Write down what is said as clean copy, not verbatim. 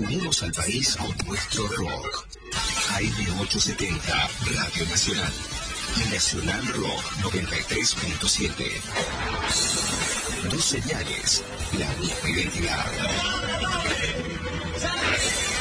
Unimos al país con nuestro rock. AM870, Radio Nacional. Y Nacional Rock 93.7. Dos señales, la misma identidad.